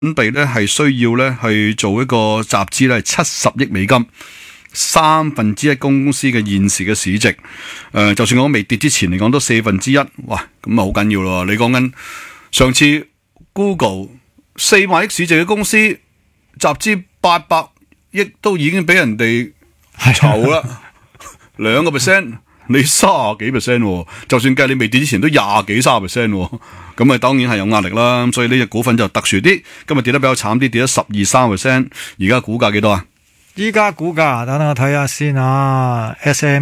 準備咧係需要咧去做一個集資咧70億美金，1/3公司嘅現時嘅市值，就算我未跌之前嚟講都1/4，哇，咁啊好緊要咯！你講緊上次 Google 4萬億市值嘅公司集資800億都已經俾人哋籌啦，2%。你30幾%，就算計你未跌之前都20幾30%，咁啊當然係有壓力啦。所以呢隻股份就特殊啲，今日跌得比較慘啲，跌咗13%。而家股價幾多啊？ 依家股價等我睇下先啊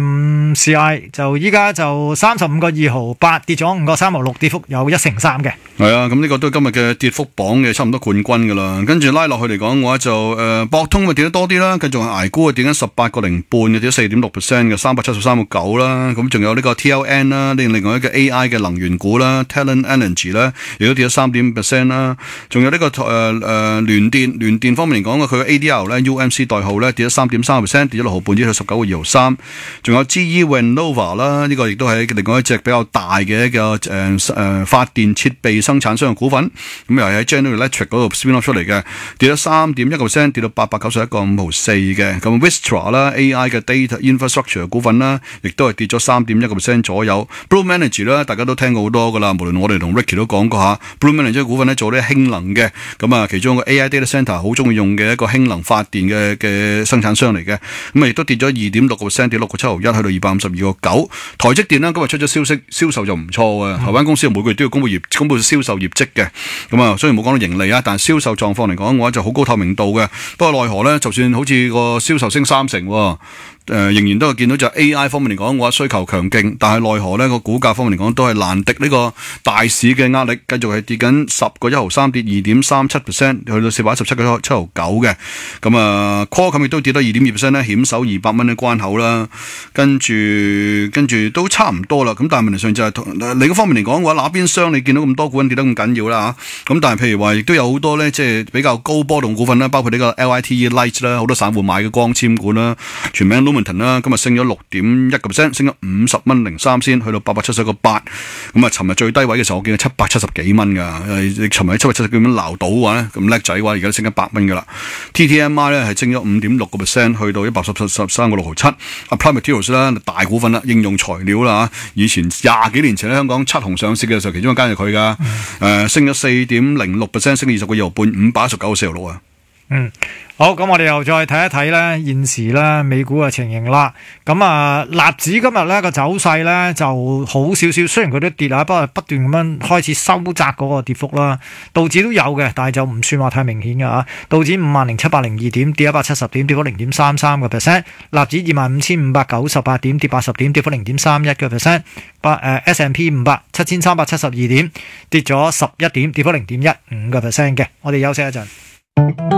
，SMCI 就依家就35.2毫8，跌咗5個3毫6，跌幅有1/3嘅。 係啊，咁呢個都係今日嘅跌幅榜嘅差唔多冠軍噶啦。跟住拉落去嚟講嘅話就博通咪跌得多啲啦，繼續係挨沽啊，跌緊18.05嘅，跌咗4.6% 嘅373.9啦。咁仲有呢個 TLN 啦，另外一個 AI 嘅能源股啦 ，Talent Energy 啦，亦都跌咗3.5% 啦。仲有呢個聯電方面嚟講嘅，佢嘅 ADR 咧 UMC 代號咧跌咗3.3%，跌咗6毫半，跌到19.2毫3。仲有 GE Vernova 啦，呢個亦都係另外一隻比較大嘅一個發電設備生產商嘅股份，咁又係喺 General Electric 嗰度 spin off 出嚟嘅，跌咗3.1%，跌到891.5毫4嘅。咁 Vistra 啦 ，AI 嘅 Data Infrastructure 嘅股份啦，亦都係跌咗3.1% 左右。Bloom Energy 啦，大家都聽過好多噶啦，無論我哋同 Ricky 都講過下 Bloom Energy 嘅股份咧做啲氫能嘅，咁啊其中個 AI Data Center 好中意用嘅一個氫能發電嘅生產商嚟嘅，咁啊亦都跌咗2.6%，跌6個7毫1，去到252.9。台積電啦，今日出咗消息，銷售就唔錯嘅，台灣公司每個月都要公布銷售業績嘅，咁啊雖然冇講到盈利啊，但係銷售狀況嚟講嘅話就好高透明度嘅。不過奈何咧，就算好似個銷售升30%，仍然都係見到就 AI 方面嚟講嘅話需求強勁，但係奈何呢個股價方面嚟講都係難敵呢個大市嘅壓力，繼續係跌緊10個1毫3，跌2.37%，去到417個7毫9嘅。咁啊 Qualcomm 亦都跌到2.2%咧，險守200蚊嘅關口啦。跟住都差唔多啦。咁但係問題上就係另一方面嚟講嘅話，哪邊廂你見到咁多股份跌得咁緊要啦嚇？咁但係譬如話亦都有好多咧，即係比較高波動股份啦，包括呢個 LITE Light 啦，好多散戶買嘅光纖股啦，全名啦，今日升咗6.1%，升咗50蚊03仙，去到871.8。咁啊，尋日最低位嘅時候，我見到770幾蚊噶。你尋日喺770幾蚊撈到嘅話咧，咁叻仔嘅話，而家都升100蚊噶啦。TTMI 咧係升咗5.6%，去到113個6毫7。Applied Materials 啦，大股份啦，應用材料啦嚇。以前20幾年前喺香港7雄上市嘅時候，其中一間係佢噶。升咗4.06%，升20個2毫半，519個4毫6啊。 好，咁我哋又再睇一睇咧現時咧美股嘅情形啦。咁啊，納指今日咧個走勢咧就好少少，雖然佢都跌啊，不過不斷咁樣開始收窄嗰個跌幅啦。道指都有嘅，但係就唔算話太明顯嘅嚇。道指50,702點，跌170點，跌幅0.33%。納指25,598點，跌80點，跌幅0.31%。S&P 500 7,372點，跌咗11點，跌幅0.15%嘅。我哋休息一陣。